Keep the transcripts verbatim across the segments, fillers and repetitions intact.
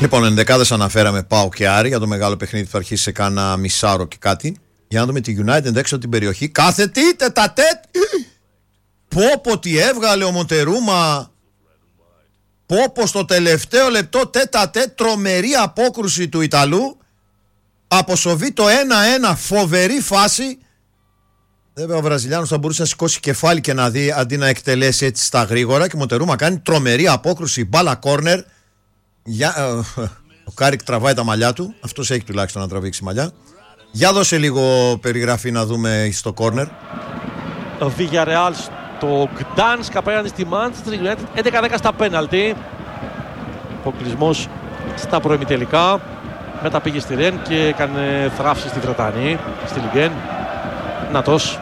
Λοιπόν, ενδεκάδες αναφέραμε Πάο και Άρη για το μεγάλο παιχνίδι που θα αρχίσει σε κάνα μισάωρο και κάτι. Για να δούμε τη United έξω από την περιοχή. Κάθε τι, τετατέτ. Πω πω τι έβγαλε ο Μοντερούμα. Πω πω στο τελευταίο λεπτό τέτα-τέτ, τρομερή απόκρουση του Ιταλού. Αποσοβεί το ένα ένα, φοβερή φάση. Βέβαια ο Βραζιλιάνος θα μπορούσε να σηκώσει κεφάλι και να δει αντί να εκτελέσει έτσι στα γρήγορα. Και ο Μοντερούμα κάνει τρομερή απόκρουση, μπάλα κόρνερ. Για, ε, ο Κάρικ τραβάει τα μαλλιά του. Αυτός έχει τουλάχιστον να τραβήξει μαλλιά. Για δώσε λίγο περιγραφή να δούμε στο κόρνερ. Το Villarreal στο Gdansk απέναντι στη Manchester United, έντεκα δέκα στα πέναλτι. Αποκλεισμός στα προημιτελικά. Μετά πήγε στη Ρεν και έκανε θράψη στη Βρετανία, στη Λιγκέν. Νατός.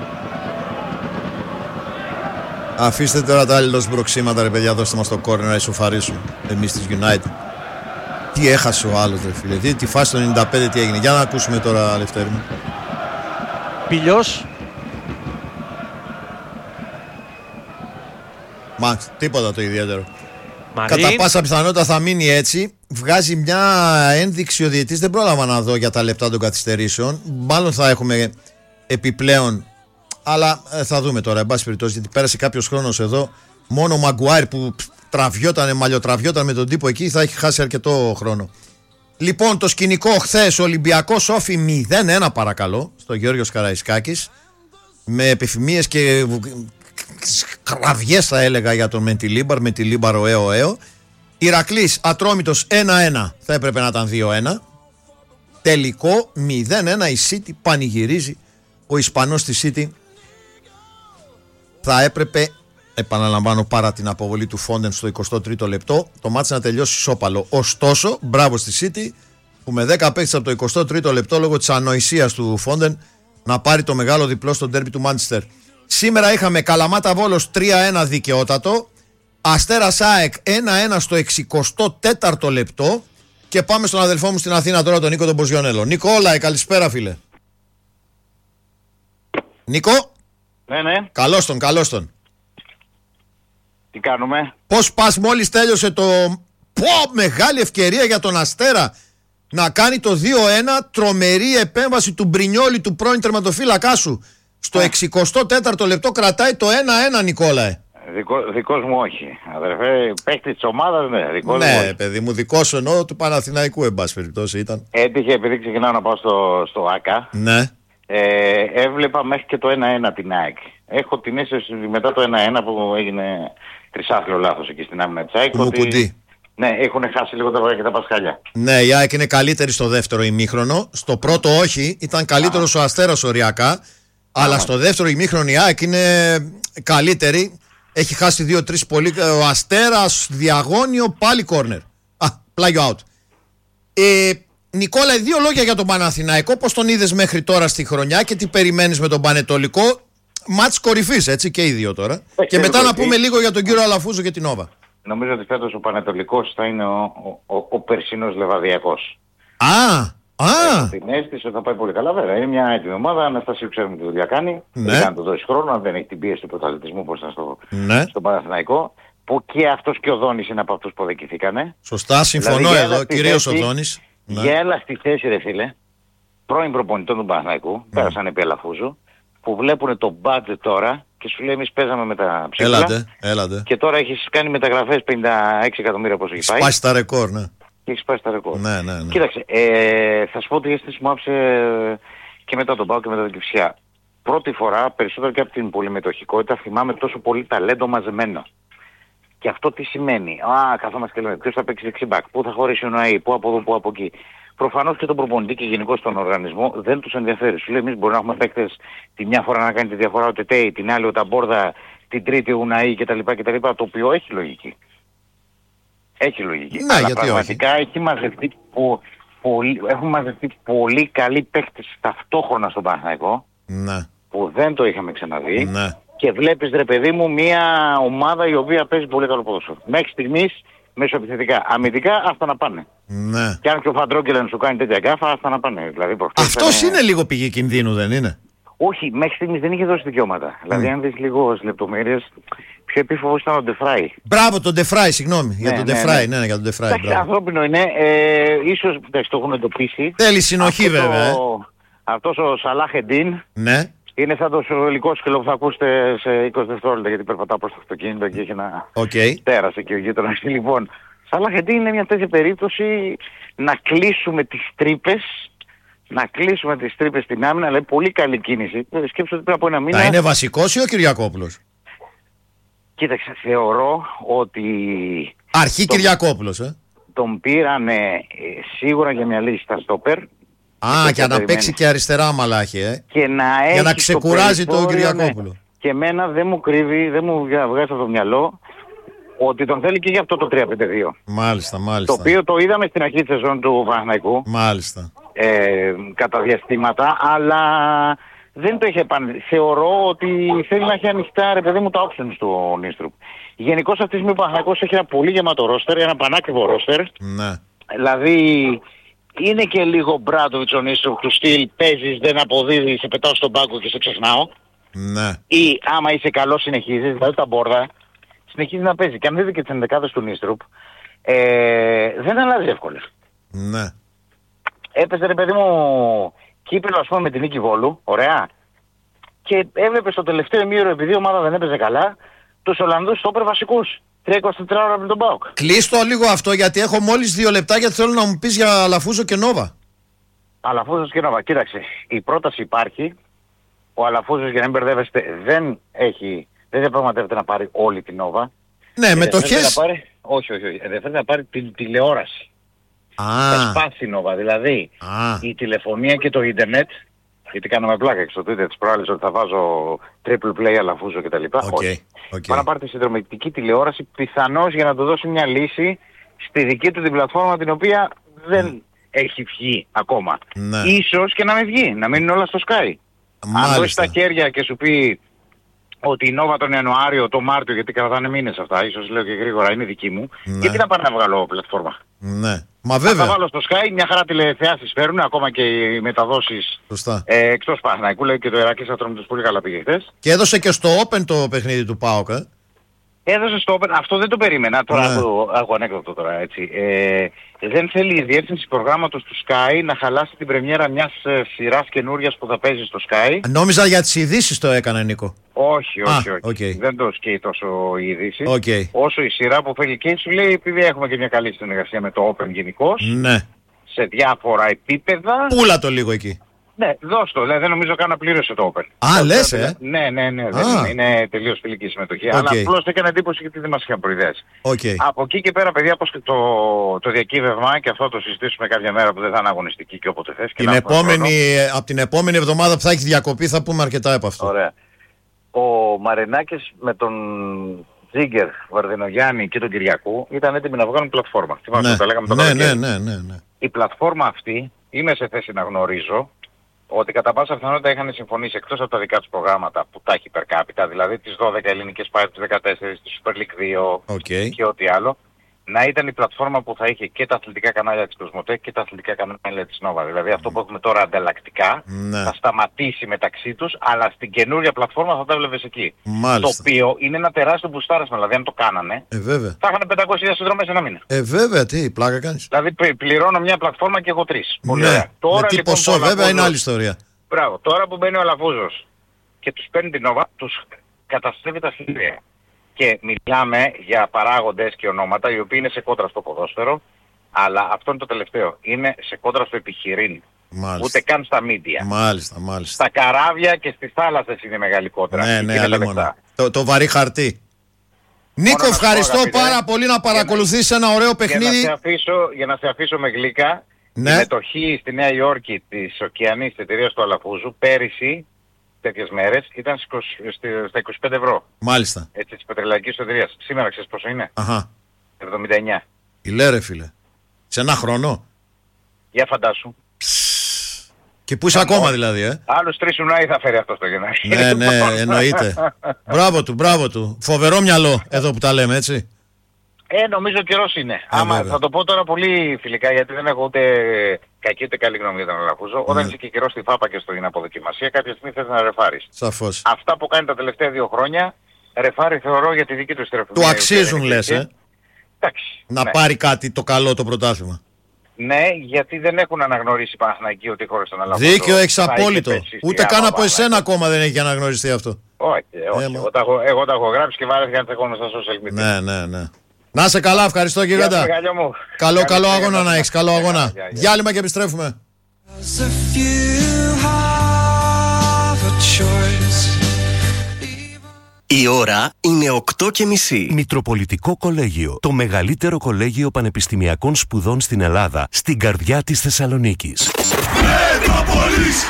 Αφήστε τώρα τα άλλα μπροξίματα, ρε παιδιά, δώστε μας το κόρνερ να ισοφαρίσουμε εμείς της United. Τι έχασε ο άλλος, ρε φίλε, δείτε τη φάση του ενενήντα πέντε τι έγινε. Για να ακούσουμε τώρα, Λευτέρη μου. Πηλιός. Μα τίποτα το ιδιαίτερο. Μαρίν. Κατά πάσα πιθανότητα θα μείνει έτσι. Βγάζει μια ένδειξη ο διαιτητής. Δεν πρόλαβα να δω για τα λεπτά των καθυστερήσεων. Μάλλον θα έχουμε επιπλέον. Αλλά ε, θα δούμε τώρα, εν πάση περιπτώσει, γιατί πέρασε κάποιος χρόνος εδώ. Μόνο ο Μαγκουάιρ που τραβιόταν, μαλλιοτραβιόταν με τον τύπο εκεί, θα έχει χάσει αρκετό χρόνο. Λοιπόν, το σκηνικό χθες, Ολυμπιακός Όφι μηδέν ένα παρακαλώ, στο Γεώργιος Καραϊσκάκης. Με επιθυμίες και κραυγές θα έλεγα για τον Μεντιλίμπαρ, Μεντιλίμπαρ ο ΕΟ ΕΟ. Ηρακλής Ατρόμητος ένα ένα, θα έπρεπε να ήταν δύο ένα. Τελικό μηδέν ένα, η City πανηγυρίζει. Ο Ισπανός στη City θα έπρεπε, επαναλαμβάνω, παρά την αποβολή του Φόντεν στο εικοστό τρίτο λεπτό, το μάτς να τελειώσει ισόπαλο. Ωστόσο, μπράβο στη City που με δέκα παίκτες από το εικοστό τρίτο λεπτό λόγω της ανοησίας του Φόντεν να πάρει το μεγάλο διπλό στο ντέρμπι του Μάντσεστερ. Σήμερα είχαμε Καλαμάτα Βόλος τρία ένα δικαιότατο, Αστέρας ΑΕΚ ένα ένα στο εξηκοστό τέταρτο λεπτό και πάμε στον αδελφό μου στην Αθήνα τώρα, τον Νίκο τον Μποζιονέλο. Νικόλαε, καλησπέρα φίλε. Νίκο. Ναι, ναι. Καλώς τον, καλώς τον. Τι κάνουμε? Πώς πας μόλις τέλειωσε το... Πω, μεγάλη ευκαιρία για τον Αστέρα να κάνει το δύο ένα, τρομερή επέμβαση του Μπρινιόλη, του πρώην τερματοφύλακά σου. Στο εξηκοστό τέταρτο λεπτό κρατάει το ένα ένα, Νικόλαε. Δικό, δικός μου όχι, αδερφέ, παίκτη της ομάδας, ναι, δικός ναι, μου όχι. παιδί μου, δικό σου εννοώ, του Παναθηναϊκού, εν πάση περιπτώσει ήταν. Έτυχε, επειδή ξεκινάω να πάω στο, στο ΆΚΑ, ναι. ε, έβλεπα μέχρι και το ένα ένα την ΑΕΚ. Έχω την αίσθηση μετά το ένα ένα που έγινε τρισάθλιο λάθος εκεί στην άμυνα της ΑΕΚ. Ότι... Ναι, έχουν χάσει λίγο τα βαριά και τα πασχάλια. Ναι, η ΑΕΚ είναι καλύτερη στο δεύτερο ημίχρονο. Στο πρώτο όχι, ήταν καλύτερος ο Αστέρας οριακά. Αλλά στο δεύτερο ημίχρονο η ΑΕΚ είναι καλύτερη. Έχει χάσει δύο τρεις πολύ. Ο Αστέρας, διαγώνιο, πάλι κόρνερ. Α, πλάγιο out. Ε, Νικόλα, δύο λόγια για τον Παναθηναϊκό. Πώς τον είδες μέχρι τώρα στη χρονιά και τι περιμένεις με τον Πανετολικό? Μάτς κορυφής, έτσι, και οι δύο τώρα. Ε, και μετά να πούμε λίγο για τον κύριο Αλαφούζο και την Όβα. Νομίζω ότι φέτος ο Πανετολικός θα είναι ο, ο, ο, ο περσινός Λεβαδιακός. Α! Ah. Την αίσθηση ότι θα πάει πολύ καλά, βέβαια. Είναι μια έτοιμη ομάδα. Αναστασίου ξέρουμε τι δουλειά κάνει. Ναι. Δεν να το δώσει χρόνο, αν δεν έχει την πίεση του πρωταθλητισμού όπως ήταν στο, ναι. στο Παναθηναϊκό. Που και αυτός και ο Δόνης είναι από αυτούς που αδικηθήκανε. Σωστά, συμφωνώ δηλαδή, εδώ, κυρίως ο Δόνης. Για έλα στη θέση, ρε φίλε, πρώην προπονητών του Παναθηναϊκού, mm. πέρασαν επί Αλαφούζου, που βλέπουν το budget τώρα και σου λέει εμείς παίζαμε με τα ψήφια. Έλατε, έλατε. Και τώρα έχεις κάνει μεταγραφές πενήντα έξι εκατομμύρια όπως έχει πάει. Σπάσει τα ρεκόρ, ναι. Και έχει σπάσει τα ρεκόρ. Ναι, ναι, ναι. Κοίταξε, ε, θα σου πω ότι η αίσθηση μου άψε και μετά τον Πάο και μετά την Κυψιά. Πρώτη φορά, περισσότερο και από την πολυμετοχικότητα, θυμάμαι τόσο πολύ ταλέντο μαζεμένο. Και αυτό τι σημαίνει? Α, καθόμαστε και λέμε, ποιος θα παίξει δεξιμπάκ, πού θα χωρίσει ο ΝΟΑΗ, πού από εδώ, πού από εκεί. Προφανώς και τον προπονητή και γενικώς τον οργανισμό δεν τους ενδιαφέρει. Σου λέει, εμείς μπορεί να έχουμε παίκτες τη μια φορά να κάνει τη διαφορά ο Τετέι, την άλλη ο Ταμπόρδα, την τρίτη ο ΝΟΑΗ κτλ, κτλ. Το οποίο έχει λογική. Έχει λογική. Ναι, αλλά γιατί πραγματικά όχι. Έχει μαζευτεί πο, πολύ, έχουν μαζευτεί πολύ καλοί παίκτες ταυτόχρονα στον Παναθηναϊκό. Ναι. Που δεν το είχαμε ξαναδεί. Ναι. Και βλέπεις, ρε παιδί μου, μια ομάδα η οποία παίζει πολύ καλό ποδόσφαιρο. Μέχρι στιγμής μεσοεπιθετικά. Αμυντικά αυτά να πάνε. Ναι. Και αν και ο Φαντρόγκελεν σου κάνει τέτοια γκάφα, αυτά να πάνε. Δηλαδή, αυτός ήταν... είναι λίγο πηγή κινδύνου, δεν είναι? Όχι, μέχρι στιγμής δεν είχε δώσει δικαιώματα. Mm. Δηλαδή, αν δεις λίγο στις λεπτομέρειες, πιο επίφοβος ήταν ο Ντεφράι. Μπράβο, τον Ντεφράι, συγγνώμη. Ναι, για τον Ντεφράι, ναι, ναι, ναι, για τον Ντεφράι. Εντάξει, ανθρώπινο είναι. Ε, ίσως εντάξει, το έχουν εντοπίσει. Θέλει συνοχή, αυτό βέβαια. Ε. Αυτός ο Σαλάχεντίν. Ναι. Είναι σαν το σουρελικό σκύλο που θα ακούσετε σε είκοσι δευτερόλεπτα, γιατί περπατάω προς το αυτοκίνητο και έχει ένα okay. τέρας εκεί ο γείτονας. Λοιπόν, Σαλάχεντίν είναι μια τέτοια περίπτωση να κλείσουμε τις τρύπες. Να κλείσουμε τις τρύπες στην άμυνα, αλλά πολύ καλή κίνηση. Σκέψου ότι πριν από ένα μήνα... Θα είναι βασικός ή ο Κυριακόπουλος? Κοίταξε, θεωρώ ότι... Αρχή τον... Κυριακόπουλος, ε. Τον πήρανε ε, σίγουρα για μια λύση στα στόπερ. Α, και να παίξει και αριστερά μαλάχη, ε. Και να έχει για να ξεκουράζει τον Κυριακόπουλο. Ναι. Και εμένα δεν μου κρύβει, δεν μου βγάζει από το μυαλό ότι τον θέλει και για αυτό το τρία πέντε δύο. Μάλιστα, μάλιστα. Το οποίο το είδαμε στην αρχή της σεζόν του Παναθηναϊκού. Μάλιστα. Ε, κατά διαστήματα, αλλά δεν το είχε επανέλθει. Θεωρώ ότι θέλει να έχει ανοιχτά, ρε παιδί μου, τα options του Νίστρουπ. Γενικώς αυτή τη στιγμή ο Παναθηναϊκός έχει ένα πολύ γεμάτο ρόστερ, ένα πανάκριβο ρόστερ. Ναι. Δηλαδή είναι και λίγο Μπράντοβιτς ο Νίστρουπ του στυλ, παίζεις, δεν αποδίδεις, σε πετάω στον πάγκο και σε ξεχνάω. Ναι. Ή άμα είσαι καλός συνεχίζεις, δηλαδή τα μπόρδα, συνεχίζει να παίζει. Και αν δείτε και τις ενδεκάδες του Νίστρουπ, ε, δεν αλλάζει εύκολα. Ναι. Έπαιζε, ρε παιδί μου, κύπελλο, ας πούμε, με την Νίκη Βόλου, ωραία. Και έβλεπε στο τελευταίο ημίωρο, επειδή η ομάδα δεν έπαιζε καλά, τους Ολλανδούς στόπερ βασικούς. τρία είκοσι τέσσερα ώρα από τον ΠΑΟΚ. Κλείστο λίγο αυτό, γιατί έχω μόλις δύο λεπτά, γιατί θέλω να μου πεις για Αλαφούζο και Νόβα. Αλαφούζος και Νόβα. Κοίταξε, η πρόταση υπάρχει. Ο Αλαφούζος, για να μην μπερδεύεστε, δεν έχει, δεν διαπραγματεύεται να πάρει όλη την Νόβα. Ναι, μετοχές. Όχι, όχι, όχι. Ενδιαφέρεται να πάρει την τηλεόραση. Ah. Θα σπάσει η Νόβα, δηλαδή ah. η τηλεφωνία και το ίντερνετ, γιατί κάναμε πλάκα και στο Twitter της προάλλης ότι θα βάζω triple play Αλαφούζο κτλ. Okay. Όχι. Okay. Πάει να πάρει τη συνδρομητική τηλεόραση, πιθανώς για να του δώσει μια λύση στη δική του την πλατφόρμα, την οποία δεν mm. έχει βγει ακόμα. Ναι. Ίσως και να μην βγει, να μείνουν όλα στο Sky. Μάλιστα. Αν δώσει τα χέρια και σου πει ότι η Νόβα τον Ιανουάριο, τον Μάρτιο, γιατί κρατάνε μήνες αυτά, ίσως λέω και γρήγορα, είναι δική μου, ναι. γιατί να πάρει να βγάλω πλατφόρμα. Ναι. Μα βέβαια. Θα βάλω στο Sky, μια χαρά τηλεθεάσεις φέρουν, ακόμα και οι μεταδόσεις ε, εκτός Παναθηναϊκού, λέει και το Ηρακλής Ατρόμητος πολύ καλά πήγε χθες. Και έδωσε και στο Open το παιχνίδι του ΠΑΟΚ, ε. Έδωσε στο Open, αυτό δεν το περίμενα, τώρα ναι. το έχω ανέκδοτο τώρα έτσι. Ε, δεν θέλει η διεύθυνση προγράμματος του Sky να χαλάσει την πρεμιέρα μιας ε, σειράς καινούριας που θα παίζει στο Sky. Νόμιζα για τις ειδήσεις το έκανε, Νίκο. Όχι, όχι, ah, όχι. Okay. Δεν το σκέει τόσο η είδηση. Okay. Όσο η σειρά που φεύγει και σου λέει, επειδή έχουμε και μια καλή συνεργασία με το Open γενικώς, ναι. σε διάφορα επίπεδα. Πούλα το λίγο εκεί. Ναι, δώσ' το. Δεν νομίζω καν να πλήρωσε το Open. Α, λες, ε. Ναι, ναι, ναι. Δεν είναι τελείως φιλική συμμετοχή. Okay. Αλλά απλώς έκανε εντύπωση γιατί δεν μας είχαν προειδέσει. Okay. Από εκεί και πέρα, παιδιά, πως και το, το διακύβευμα, και αυτό το συζητήσουμε κάποια μέρα που δεν θα είναι αγωνιστική και όποτε θες. Την επόμενη, από την επόμενη εβδομάδα που θα έχει διακοπή θα πούμε αρκετά από αυτό. Ωραία. Ο Μαρινάκης με τον Τζίγκερ, Βαρδινογιάννη και τον Κυριακού ήταν έτοιμοι να βγάλουν πλατφόρμα. Θυμάστε ναι. το λέγαμε το ναι, ναι, ναι, ναι, ναι. Η πλατφόρμα αυτή είμαι σε θέση να γνωρίζω ότι κατά πάσα πιθανότητα είχαν συμφωνήσει εκτός από τα δικά τους προγράμματα που τα έχει υπερκάπητα, δηλαδή τις δώδεκα ελληνικές πάει τις δεκατέσσερις, τη Super League δύο okay. και ό,τι άλλο, να ήταν η πλατφόρμα που θα είχε και τα αθλητικά κανάλια της Κοσμοτέ και τα αθλητικά κανάλια της Νόβα. Δηλαδή αυτό που έχουμε τώρα ανταλλακτικά ναι. θα σταματήσει μεταξύ τους, αλλά στην καινούρια πλατφόρμα θα τα έβλεπες εκεί. Μάλιστα. Το οποίο είναι ένα τεράστιο μπουστάρασμα, δηλαδή αν το κάνανε, ε, βέβαια. θα είχαν πεντακόσιες χιλιάδες συνδρομές ένα μήνα. Ε, βέβαια, τι, πλάκα κάνεις. Δηλαδή πληρώνω μια πλατφόρμα και έχω τρεις. Πολύ ναι. Τώρα, με τι λοιπόν, ποσό, βέβαια, Αλαφούζος, είναι άλλη ιστορία. Μπράβο, τώρα που μπαίνει ο Αλαφούζος και τους παίρνει την Νόβα, τους καταστρέφει τα συνδέα. Και μιλάμε για παράγοντες και ονόματα οι οποίοι είναι σε κόντρα στο ποδόσφαιρο, αλλά αυτό είναι το τελευταίο. Είναι σε κόντρα στο επιχειρήν. Μάλιστα. Ούτε καν στα μίντια. Μάλιστα, μάλιστα. Στα καράβια και στις θάλασσες είναι μεγάλη κόντρα. Ναι, ναι, αλλήμον. Το, το βαρύ χαρτί. Νίκο, ευχαριστώ πω, πάρα αγαπητέ, πολύ να παρακολουθήσεις ένα ωραίο παιχνίδι. Για να σε αφήσω, για να σε αφήσω με γλύκα, ναι. Η μετοχή στη Νέα Υόρκη της Οκεανής της εταιρείας του Αλαφούζου πέρυσι, τέτοιες μέρες, ήταν στα είκοσι πέντε ευρώ. Μάλιστα. Έτσι, της πετρελαϊκής εταιρείας. Σήμερα ξέρεις πόσο είναι? Αχα. εβδομήντα εννιά. Ηλέ ρε φίλε. Σε ένα χρόνο. Για φαντάσου. Και πού είσαι ακόμα δηλαδή, ε. Άλλους τρεις Ουνάι θα φέρει αυτό στο Γενάρη. Ναι, ναι, εννοείται. Μπράβο του, μπράβο του. Φοβερό μυαλό εδώ που τα λέμε, έτσι. Ε, νομίζω ο καιρός είναι. Ε, Άμα, βέβαια. θα το πω τώρα πολύ φιλικά, γιατί δεν έχω ούτε κακή ούτε καλή γνώμη για τον Αλαφούζο. Ναι. Όταν είσαι και καιρός στη φάπα και στην αποδοκιμασία, κάποια στιγμή θες να ρεφάρεις. Σαφώς. Αυτά που κάνει τα τελευταία δύο χρόνια, ρεφάρει θεωρώ για τη δική του στροφή. Του αξίζουν, λες, ε. Εντάξει. Να ναι. πάρει κάτι το καλό το πρωτάθλημα. Ναι, γιατί δεν έχουν αναγνωρίσει οι Παναθηναϊκοί ότι χωρίς τον Αλαφούζο. Δίκιο, έχεις θα είχε απόλυτο. πέσει στη Ούτε γάμα καν από πάνω. εσένα ακόμα δεν έχει αναγνωριστεί αυτό. Όχι, όχι. Ε, μα- εγώ, τα έχω, εγώ τα έχω γράψει και βάρεθηκα να τσακώνω στα social media. Ναι, ναι, ναι. Να σε καλά, ευχαριστώ Γεια γίγαντα. σου, Γαλλιό μου. Καλό, Καλή καλό συνέχεια, αγώνα να έχεις, καλό Γεια, αγώνα. γεια, γεια. Διάλειμμα και επιστρέφουμε. If you have a choice. Η ώρα είναι οκτώ και μισή. Μητροπολιτικό Κολέγιο. Το μεγαλύτερο κολέγιο πανεπιστημιακών σπουδών στην Ελλάδα, στην καρδιά της Θεσσαλονίκης. Μετρόπολης.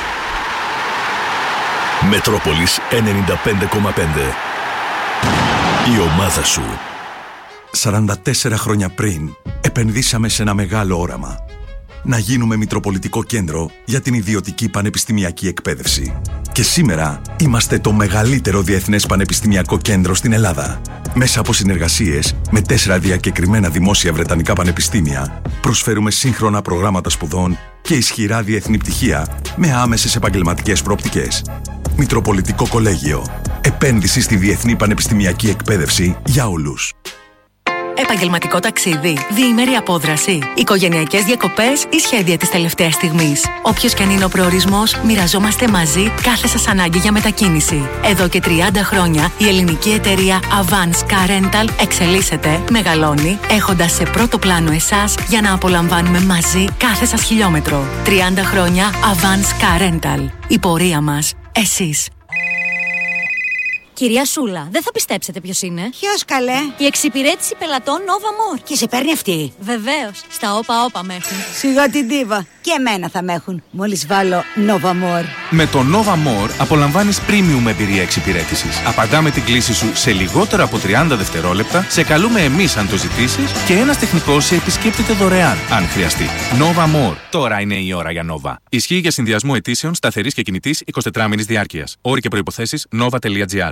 Μετρόπολης ενενήντα πέντε κόμμα πέντε. Η ομάδα σου. σαράντα τέσσερα χρόνια πριν, επενδύσαμε σε ένα μεγάλο όραμα. Να γίνουμε Μητροπολιτικό Κέντρο για την ιδιωτική πανεπιστημιακή εκπαίδευση. Και σήμερα είμαστε το μεγαλύτερο διεθνές πανεπιστημιακό κέντρο στην Ελλάδα. Μέσα από συνεργασίες με τέσσερα διακεκριμένα δημόσια βρετανικά πανεπιστήμια, προσφέρουμε σύγχρονα προγράμματα σπουδών και ισχυρά διεθνή πτυχία με άμεσες επαγγελματικές προοπτικές. Μητροπολιτικό Κολέγιο. Επένδυση στη διεθνή πανεπιστημιακή εκπαίδευση για όλους. Επαγγελματικό ταξίδι, διήμερη απόδραση, οικογενειακές διακοπές ή σχέδια της τελευταίας στιγμής. Όποιος και αν είναι ο προορισμός, μοιραζόμαστε μαζί κάθε σας ανάγκη για μετακίνηση. Εδώ και τριάντα χρόνια η ελληνική εταιρεία Avance Car Rental εξελίσσεται, μεγαλώνει, έχοντας σε πρώτο πλάνο εσάς για να απολαμβάνουμε μαζί κάθε σας χιλιόμετρο. τριάντα χρόνια Avance Car Rental. Η πορεία μας, εσείς. Κυρία Σούλα, δεν θα πιστέψετε ποιος είναι. Ποιος καλέ? Η εξυπηρέτηση πελατών Nova More. Και σε παίρνει αυτή? Βεβαίως, στα όπα όπα με έχουν. Σιγά την τίβα. Και εμένα θα με έχουν. Μόλις βάλω Nova More. Με το Nova More απολαμβάνεις premium εμπειρία εξυπηρέτησης. Απαντάμε την κλήση σου σε λιγότερο από τριάντα δευτερόλεπτα, σε καλούμε εμείς αν το ζητήσεις και ένας τεχνικός σε επισκέπτεται δωρεάν, αν χρειαστεί. Nova More. Τώρα είναι η ώρα για Nova. Ισχύει για συνδυασμό αιτήσεων σταθερής και κινητής εικοσιτετράμηνης διάρκειας. Όροι και προϋποθέσεις nova τελεία gr.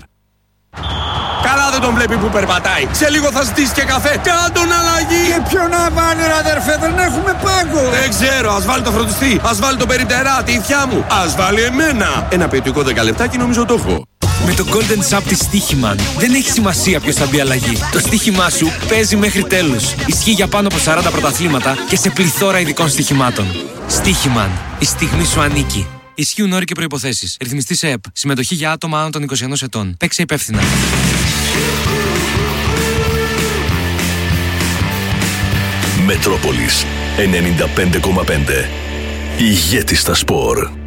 Καλά δεν τον βλέπει που περπατάει. Σε λίγο θα ζητήσει και καφέ. Κάντον αλλαγή. Και ποιο να βάλει ρε αδερφέ, δεν έχουμε πάγκο. Δεν ξέρω, ας βάλει το φροντιστή. Ας βάλει το περιπτερά, τη ηθιά μου. Ας βάλει εμένα. Ένα ποιοτικό δέκα λεπτάκι νομίζω το έχω. Με το Golden Sub της Στοίχημαν δεν έχει σημασία ποιος θα μπει αλλαγή. Το στοίχημά σου παίζει μέχρι τέλους. Ισχύει για πάνω από σαράντα πρωταθλήματα και σε πληθώρα ειδικών στοιχημάτων. Στοίχημαν. Η στιγμή σου ανήκει. Ισχύουν όροι και προϋποθέσεις. Ρυθμιστή σε ΕΠ. Συμμετοχή για άτομα άνω των είκοσι ενός ετών. Παίξε υπεύθυνα. Μετρόπολης ενενήντα πέντε κόμμα πέντε. Ηγέτης στα σπορ.